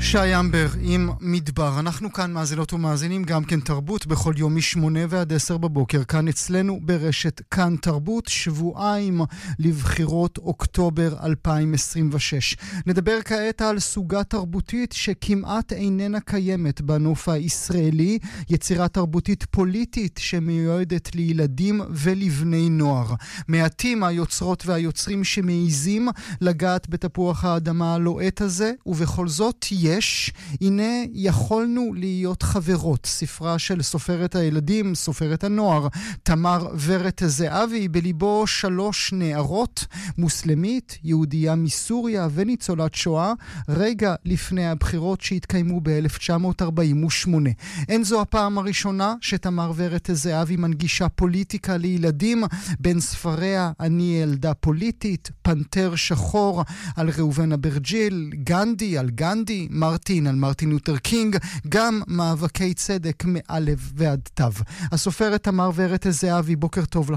שי אמבר עם מדבר. אנחנו כאן מאזינות ומאזינים גם כן תרבות בכל יום מ8 ועד 10 בבוקר כאן אצלנו ברשת כאן תרבות, שבועיים לבחירות אוקטובר 2026. נדבר כעת על סוגה תרבותית שכמעט איננה קיימת בנוף הישראלי, יצירה תרבותית פוליטית שמיועדת לילדים ולבני נוער. מעטים היוצרות והיוצרים שמעיזים לגעת בתפוח האדמה הלוהט הזה, ובכל זאת יש, הנה יכולנו להיות חברות. ספרה של סופרת הילדים, סופרת הנוער, תמר ורת זהבי, בליבו 3 נערות, מוסלמית, יהודייה מסוריה וניצולת שואה, רגע לפני הבחירות שהתקיימו ב-1948. אין זו הפעם הראשונה שתמר ורת זהבי מנגישה פוליטיקה לילדים. בין ספריה אני ילדה פוליטית, פנתר שחור על ראובן אברג'יל, גנדי על גנדי, מרטין על מרטין לותר קינג, גם מאבקי צדק מאלף ועד תו. הסופרת תמר ורת זהבי, בוקר טוב לך.